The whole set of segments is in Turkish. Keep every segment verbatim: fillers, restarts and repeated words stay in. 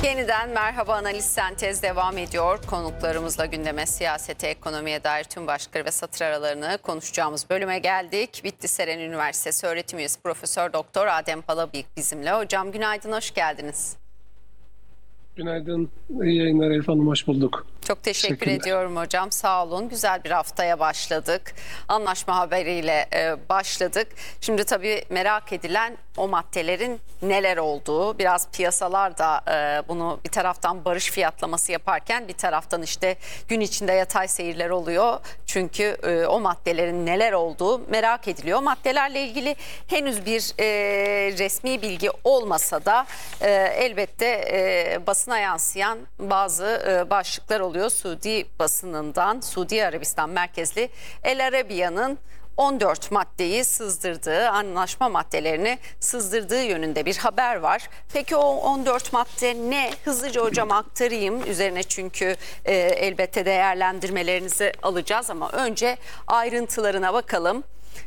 Yeniden merhaba, analiz sentez devam ediyor. Konuklarımızla gündeme, siyasete, ekonomiye dair tüm başlıkları ve satır aralarını konuşacağımız bölüme geldik. Bitlis Eren Üniversitesi öğretim üyesi Profesör Doktor Adem Palabıyık bizimle. Hocam günaydın, hoş geldiniz. Günaydın, iyi yayınlar Elif Hanım, hoş bulduk. Çok teşekkür ediyorum hocam, sağ olun. Güzel bir haftaya başladık. Anlaşma haberiyle e, başladık. Şimdi tabii merak edilen o maddelerin neler olduğu. Biraz piyasalar da e, bunu bir taraftan barış fiyatlaması yaparken bir taraftan işte gün içinde yatay seyirler oluyor. Çünkü e, o maddelerin neler olduğu merak ediliyor. Maddelerle ilgili henüz bir e, resmi bilgi olmasa da e, elbette e, basına yansıyan bazı e, başlıklar oluyor. Suudi basınından, Suudi Arabistan merkezli El Arabia'nın on dört maddeyi sızdırdığı, anlaşma maddelerini sızdırdığı yönünde bir haber var. Peki o on dört madde ne? Hızlıca hocam aktarayım üzerine, çünkü e, elbette değerlendirmelerinizi alacağız ama önce ayrıntılarına bakalım.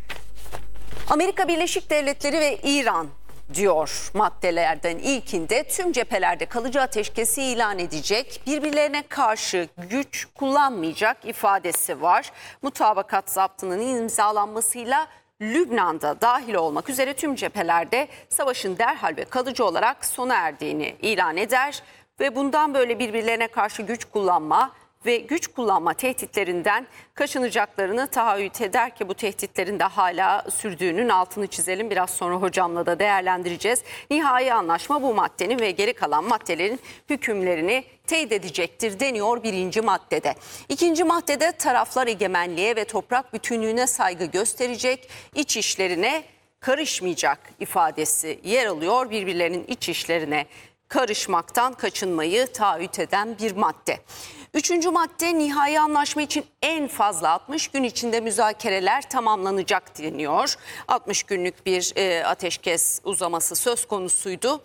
Amerika Birleşik Devletleri ve İran diyor maddelerden ilkinde, tüm cephelerde kalıcı ateşkesi ilan edecek, birbirlerine karşı güç kullanmayacak ifadesi var. Mutabakat zaptının imzalanmasıyla Lübnan'da dahil olmak üzere tüm cephelerde savaşın derhal ve kalıcı olarak sona erdiğini ilan eder ve bundan böyle birbirlerine karşı güç kullanma ve güç kullanma tehditlerinden kaçınacaklarını taahhüt eder ki bu tehditlerin de hala sürdüğünün altını çizelim. Biraz sonra hocamla da değerlendireceğiz. Nihai anlaşma bu maddenin ve geri kalan maddelerin hükümlerini teyit edecektir deniyor birinci maddede. İkinci maddede taraflar egemenliğe ve toprak bütünlüğüne saygı gösterecek, iç işlerine karışmayacak ifadesi yer alıyor. Birbirlerinin iç işlerine karışmaktan kaçınmayı taahhüt eden bir madde. Üçüncü madde, nihai anlaşma için en fazla altmış gün içinde müzakereler tamamlanacak deniyor. altmış günlük bir e, ateşkes uzaması söz konusuydu.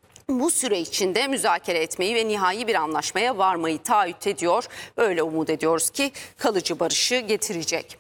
Bu süre içinde müzakere etmeyi ve nihai bir anlaşmaya varmayı taahhüt ediyor. Öyle umut ediyoruz ki kalıcı barışı getirecek.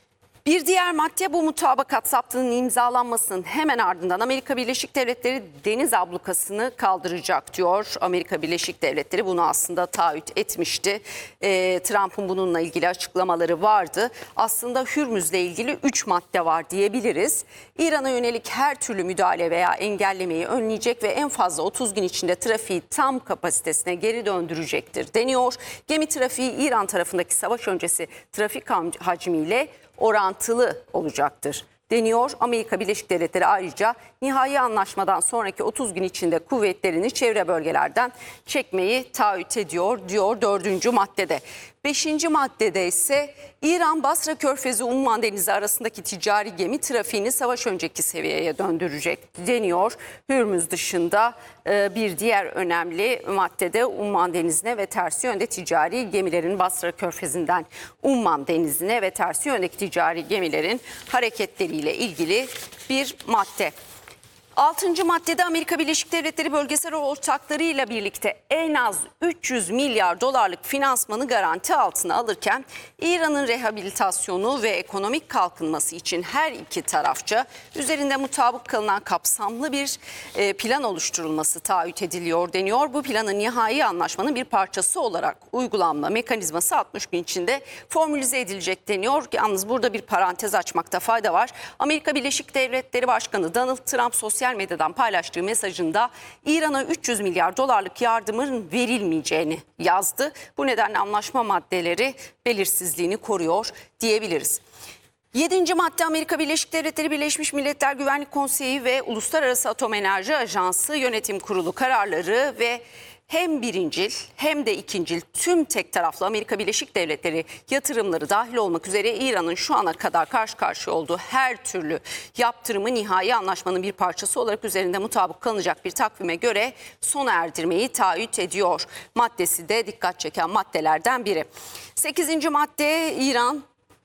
Bir diğer madde, bu mutabakat zaptının imzalanmasının hemen ardından Amerika Birleşik Devletleri deniz ablukasını kaldıracak diyor. Amerika Birleşik Devletleri bunu aslında taahhüt etmişti. E, Trump'ın bununla ilgili açıklamaları vardı. Aslında Hürmüz'le ilgili üç madde var diyebiliriz. İran'a yönelik her türlü müdahale veya engellemeyi önleyecek ve en fazla otuz gün içinde trafiği tam kapasitesine geri döndürecektir deniyor. Gemi trafiği İran tarafındaki savaş öncesi trafik hacmiyle orantılı olacaktır deniyor. Amerika Birleşik Devletleri ayrıca nihai anlaşmadan sonraki otuz gün içinde kuvvetlerini çevre bölgelerden çekmeyi taahhüt ediyor diyor dördüncü maddede. Beşinci maddede ise İran Basra Körfezi Umman Denizi arasındaki ticari gemi trafiğini savaş önceki seviyeye döndürecek deniyor. Hürmüz dışında bir diğer önemli maddede Umman Denizi'ne ve tersi yönde ticari gemilerin, Basra Körfezi'nden Umman Denizi'ne ve tersi yöndeki ticari gemilerin hareketleriyle ilgili bir madde. Altıncı maddede Amerika Birleşik Devletleri bölgesel ortaklarıyla birlikte en az üç yüz milyar dolarlık finansmanı garanti altına alırken İran'ın rehabilitasyonu ve ekonomik kalkınması için her iki tarafça üzerinde mutabık kalınan kapsamlı bir plan oluşturulması taahhüt ediliyor deniyor. Bu planın nihai anlaşmanın bir parçası olarak uygulanma mekanizması altmış gün içinde formülize edilecek deniyor. Yalnız burada bir parantez açmakta fayda var. Amerika Birleşik Devletleri Başkanı Donald Trump sosyal medyadan paylaştığı mesajında İran'a üç yüz milyar dolarlık yardımın verilmeyeceğini yazdı. Bu nedenle anlaşma maddeleri belirsizliğini koruyor diyebiliriz. Yedinci madde, Amerika Birleşik Devletleri Birleşmiş Milletler Güvenlik Konseyi ve Uluslararası Atom Enerji Ajansı Yönetim Kurulu kararları ve hem birincil hem de ikincil tüm tek taraflı Amerika Birleşik Devletleri yatırımları dahil olmak üzere İran'ın şu ana kadar karşı karşıya olduğu her türlü yaptırımı nihai anlaşmanın bir parçası olarak üzerinde mutabık kalınacak bir takvime göre sona erdirmeyi taahhüt ediyor. Maddesi de dikkat çeken maddelerden biri. Sekizinci madde, İran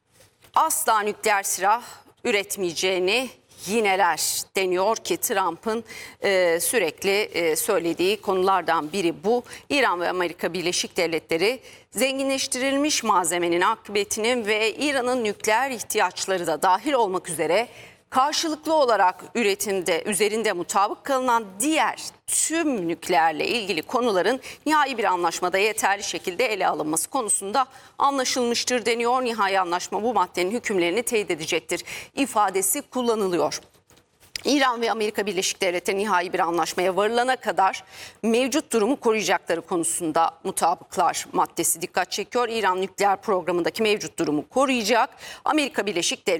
asla nükleer silah üretmeyeceğini yineler deniyor ki Trump'ın e, sürekli e, söylediği konulardan biri bu. İran ve Amerika Birleşik Devletleri zenginleştirilmiş malzemenin akıbetinin ve İran'ın nükleer ihtiyaçları da dahil olmak üzere Karşılıklı olarak üretimde üzerinde mutabık kalınan diğer tüm nükleerle ilgili konuların nihai bir anlaşmada yeterli şekilde ele alınması konusunda anlaşılmıştır deniyor. Nihai anlaşma bu maddenin hükümlerini teyit edecektir ifadesi kullanılıyor. İran ve Amerika Birleşik Devletleri nihai bir anlaşmaya varılana kadar mevcut durumu koruyacakları konusunda mutabıklar maddesi dikkat çekiyor. İran nükleer programındaki mevcut durumu koruyacak. Amerika Birleşik Devletleri